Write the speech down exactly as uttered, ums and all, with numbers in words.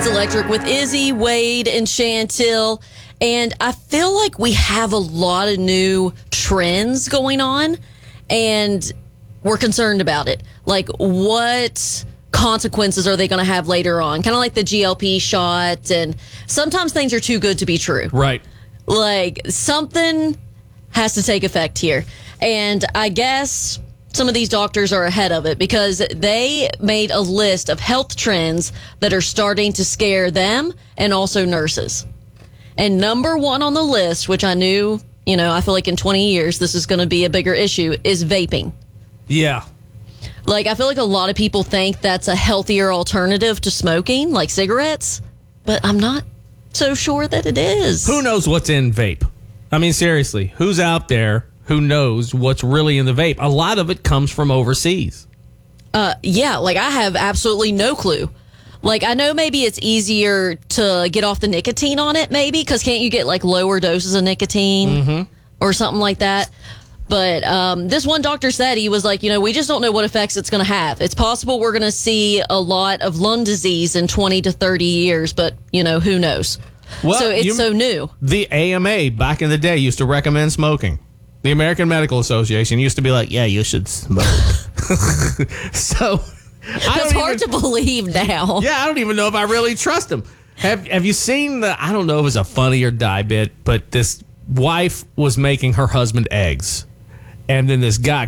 It's Electric with Izzy, Wade, and Chantil. And I feel like we have a lot of new trends going on, and we're concerned about it. Like, what consequences are they going to have later on? Kind of like the G L P shot, and sometimes things are too good to be true. Right. Like, something has to take effect here. And I guess some of these doctors are ahead of it because they made a list of health trends that are starting to scare them and also nurses. And number one on the list, which I knew, you know, I feel like in twenty years this is going to be a bigger issue, is vaping. Yeah. Like, I feel like a lot of people think that's a healthier alternative to smoking, like cigarettes, but I'm not so sure that it is. Who knows what's in vape? I mean, seriously, who's out there who knows what's really in the vape? A lot of it comes from overseas. Uh, yeah, like I have absolutely no clue. Like, I know maybe it's easier to get off the nicotine on it, maybe, because can't you get like lower doses of nicotine mm-hmm. or something like that? But um, this one doctor said, he was like, you know, we just don't know what effects it's going to have. It's possible we're going to see a lot of lung disease in twenty to thirty years, but, you know, who knows? Well, so it's you, so new. The A M A back in the day used to recommend smoking. The American Medical Association used to be like, yeah, you should smoke. So I It's hard even, to believe now. Yeah, I don't even know if I really trust them. Have Have you seen the, I don't know if it was a Funny or Die bit, but this wife was making her husband eggs. And then this guy